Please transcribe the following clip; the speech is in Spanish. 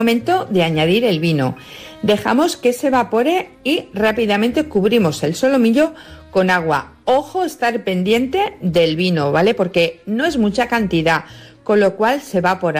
Momento de añadir el vino. Dejamos que se evapore y rápidamente cubrimos el solomillo con agua. Ojo, estar pendiente del vino, ¿vale? Porque no es mucha cantidad, con lo cual se evapora